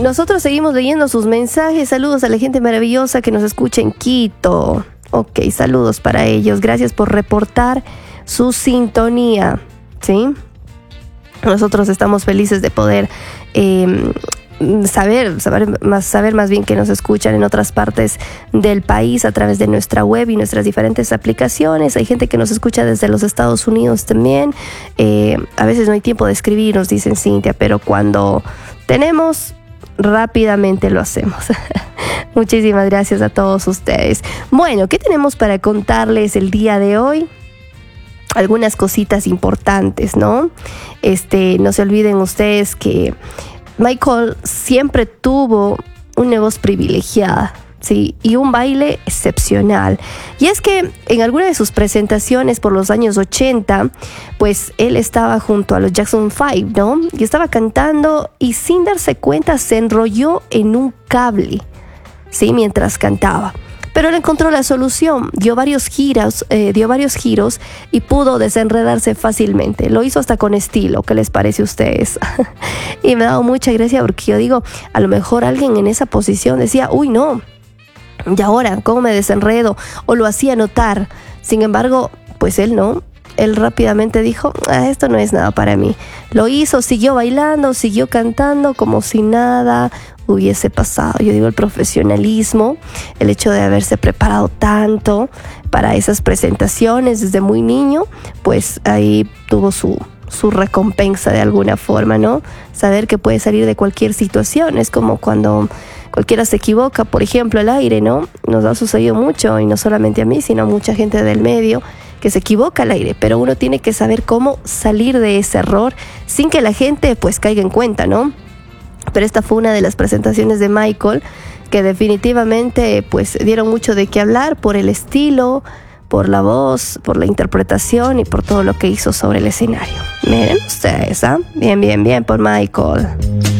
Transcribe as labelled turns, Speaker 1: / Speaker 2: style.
Speaker 1: nosotros seguimos leyendo sus mensajes. Saludos a la gente maravillosa que nos escucha en Quito. Ok, saludos para ellos. Gracias por reportar su sintonía, ¿sí? Nosotros estamos felices de poder saber más bien que nos escuchan en otras partes del país a través de nuestra web y nuestras diferentes aplicaciones. Hay gente que nos escucha desde los Estados Unidos también. A veces no hay tiempo de escribir, nos dicen Cintia, pero cuando tenemos, rápidamente lo hacemos. Muchísimas gracias a todos ustedes. Bueno, ¿qué tenemos para contarles el día de hoy? Algunas cositas importantes, ¿no? No se olviden ustedes que Michael siempre tuvo una voz privilegiada, ¿sí? Y un baile excepcional. Y es que en alguna de sus presentaciones por los años 80, pues él estaba junto a los Jackson 5, ¿no? Y estaba cantando y sin darse cuenta se enrolló en un cable, ¿sí? Mientras cantaba. Pero él encontró la solución, dio varios giros y pudo desenredarse fácilmente. Lo hizo hasta con estilo. ¿Qué les parece a ustedes? Y me ha dado mucha gracia porque yo digo, a lo mejor alguien en esa posición decía, uy, no, ¿y ahora cómo me desenredo? O lo hacía notar. Sin embargo, pues él no. Él rápidamente dijo, esto no es nada para mí. Lo hizo, siguió bailando, siguió cantando como si nada hubiese pasado. Yo digo, el profesionalismo, el hecho de haberse preparado tanto para esas presentaciones desde muy niño, pues ahí tuvo su recompensa de alguna forma, ¿no? Saber que puede salir de cualquier situación. Es como cuando cualquiera se equivoca, por ejemplo, al aire, ¿no? Nos ha sucedido mucho, y no solamente a mí, sino a mucha gente del medio, que se equivoca al aire, pero uno tiene que saber cómo salir de ese error sin que la gente pues caiga en cuenta, ¿no? Pero esta fue una de las presentaciones de Michael que definitivamente pues dieron mucho de qué hablar por el estilo, por la voz, por la interpretación y por todo lo que hizo sobre el escenario. Miren ustedes, ¿ah? Bien por Michael.